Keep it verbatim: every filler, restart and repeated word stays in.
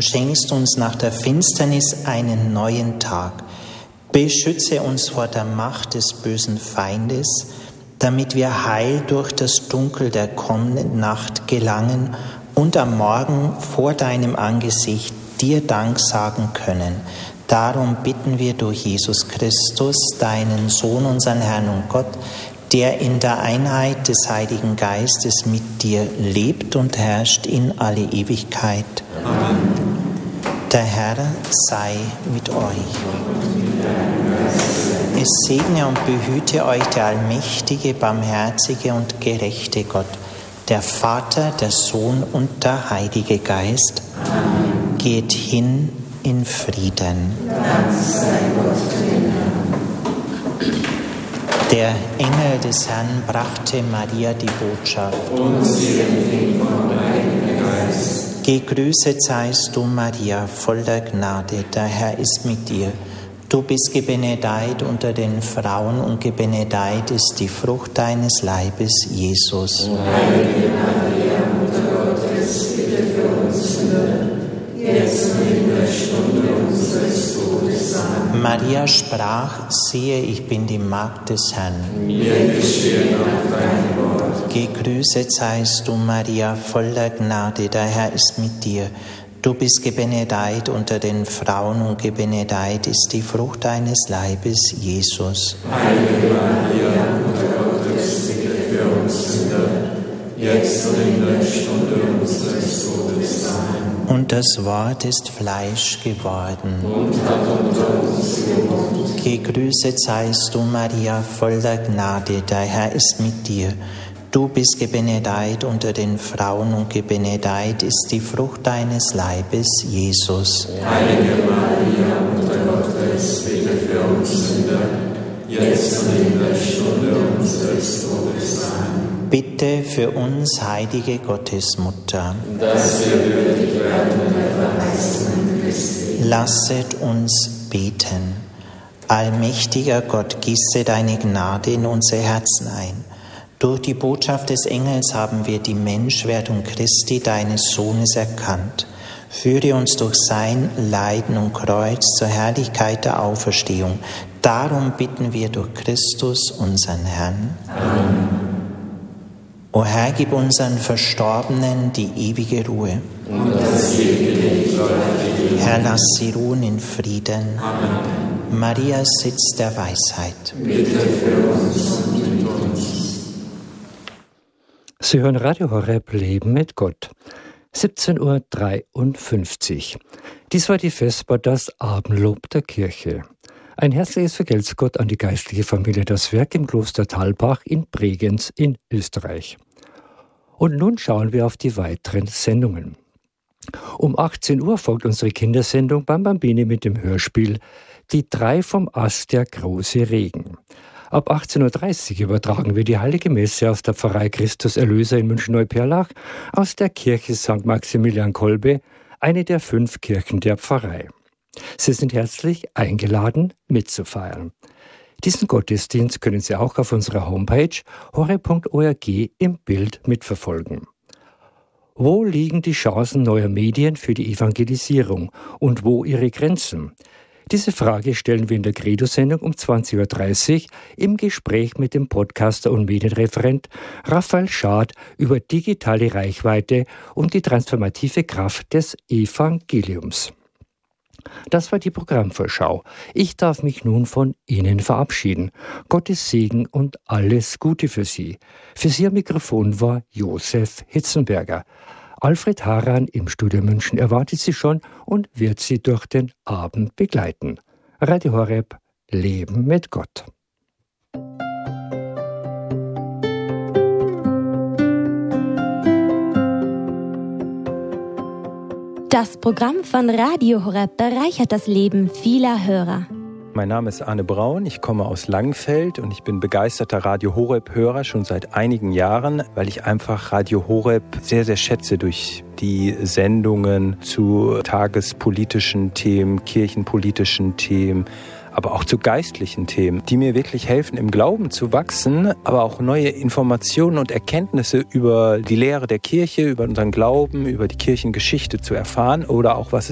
und schenkst uns nach der Finsternis einen neuen Tag. Beschütze uns vor der Macht des bösen Feindes, damit wir heil durch das Dunkel der kommenden Nacht gelangen und am Morgen vor deinem Angesicht dir Dank sagen können. Darum bitten wir durch Jesus Christus, deinen Sohn, unseren Herrn und Gott, der in der Einheit des Heiligen Geistes mit dir lebt und herrscht in alle Ewigkeit. Amen. Der Herr sei mit euch. Es segne und behüte euch der allmächtige, barmherzige und gerechte Gott, der Vater, der Sohn und der Heilige Geist. Amen. Geht hin in Frieden. Dank sei Gott dem Herrn. Der Engel des Herrn brachte Maria die Botschaft. Und sie empfing vom Heiligen Geist. Gegrüßet seist du, Maria, voller Gnade, der Herr ist mit dir. Du bist gebenedeit unter den Frauen und gebenedeit ist die Frucht deines Leibes, Jesus. O heilige Maria, Mutter Gottes, bitte für uns Sünder, jetzt und in der Stunde unseres Todes. Amen. Maria sprach, siehe, ich bin die Magd des Herrn. Mir geschehe nach deinem Wort. Gegrüßet seist du, Maria, voller Gnade, der Herr ist mit dir. Du bist gebenedeit unter den Frauen und gebenedeit ist die Frucht deines Leibes, Jesus. Heilige Maria, Mutter Gottes, bitte für uns Sünder, jetzt und in der Stunde unseres Todes. Amen. Und das Wort ist Fleisch geworden. Und hat unter uns gewohnt. Gegrüßet seist du, Maria, voller Gnade, der Herr ist mit dir. Du bist gebenedeit unter den Frauen und gebenedeit ist die Frucht deines Leibes, Jesus. Heilige Maria, Mutter Gottes, bitte für uns Sünder, jetzt und in der Stunde unseres Todes. Amen. Bitte für uns, heilige Gottesmutter, dass wir würdig werden der Verheißungen Christi. Lasset uns beten. Allmächtiger Gott, gieße deine Gnade in unser Herzen ein. Durch die Botschaft des Engels haben wir die Menschwerdung Christi, deines Sohnes, erkannt. Führe uns durch sein Leiden und Kreuz zur Herrlichkeit der Auferstehung. Darum bitten wir durch Christus, unseren Herrn. Amen. O Herr, gib unseren Verstorbenen die ewige Ruhe. Und das ewige Licht. Herr, lass sie ruhen in Frieden. Amen. Maria, Sitz der Weisheit. Bitte für uns und mit uns. Sie hören Radio Horeb Leben mit Gott. siebzehn Uhr dreiundfünfzig. Dies war die Vesper, das Abendlob der Kirche. Ein herzliches Vergelt's Gott an die geistliche Familie Das Werk im Kloster Thalbach in Bregenz in Österreich. Und nun schauen wir auf die weiteren Sendungen. Um achtzehn Uhr folgt unsere Kindersendung Bam Bambini mit dem Hörspiel Die drei vom Ast, der große Regen. Ab achtzehn Uhr dreißig übertragen wir die Heilige Messe aus der Pfarrei Christus Erlöser in München-Neuperlach aus der Kirche Sankt Maximilian Kolbe, eine der fünf Kirchen der Pfarrei. Sie sind herzlich eingeladen, mitzufeiern. Diesen Gottesdienst können Sie auch auf unserer Homepage horeb punkt org im Bild mitverfolgen. Wo liegen die Chancen neuer Medien für die Evangelisierung und wo ihre Grenzen? Diese Frage stellen wir in der Credo-Sendung um zwanzig Uhr dreißig im Gespräch mit dem Podcaster und Medienreferent Raphael Schad über digitale Reichweite und die transformative Kraft des Evangeliums. Das war die Programmvorschau. Ich darf mich nun von Ihnen verabschieden. Gottes Segen und alles Gute für Sie. Für Sie am Mikrofon war Josef Hitzenberger. Alfred Haran im Studio München erwartet Sie schon und wird Sie durch den Abend begleiten. Radio Horeb, Leben mit Gott. Das Programm von Radio Horeb bereichert das Leben vieler Hörer. Mein Name ist Arne Braun, ich komme aus Langenfeld und ich bin begeisterter Radio Horeb-Hörer schon seit einigen Jahren, weil ich einfach Radio Horeb sehr, sehr schätze durch die Sendungen zu tagespolitischen Themen, kirchenpolitischen Themen, aber auch zu geistlichen Themen, die mir wirklich helfen, im Glauben zu wachsen, aber auch neue Informationen und Erkenntnisse über die Lehre der Kirche, über unseren Glauben, über die Kirchengeschichte zu erfahren oder auch was